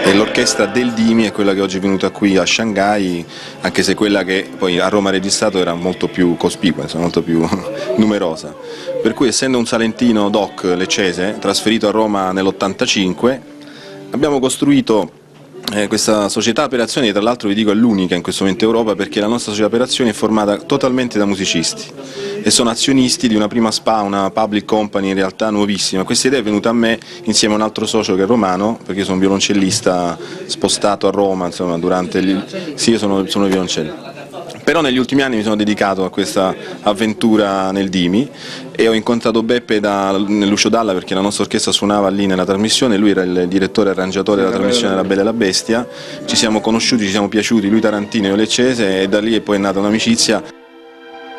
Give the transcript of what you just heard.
E l'orchestra del Dimi è quella che oggi è venuta qui a Shanghai, anche se quella che poi a Roma ha registrato era molto più cospicua, insomma, molto più numerosa. Per cui, essendo un salentino doc leccese, trasferito a Roma nell'85, abbiamo costruito questa società per azioni, tra l'altro vi dico è l'unica in questo momento in Europa, perché la nostra società per azioni è formata totalmente da musicisti e sono azionisti di una prima SPA, una public company in realtà nuovissima. Questa idea è venuta a me insieme a un altro socio che è romano, perché io sono un violoncellista spostato a Roma, insomma, durante gli... Sì, io sono violoncello. Però negli ultimi anni mi sono dedicato a questa avventura nel Dimi e ho incontrato Beppe nell'Uscio Dalla, perché la nostra orchestra suonava lì nella trasmissione, lui era il direttore e arrangiatore della trasmissione La Bella e la Bestia, ci siamo conosciuti, ci siamo piaciuti, lui tarantino e io leccese, e da lì è poi nata un'amicizia.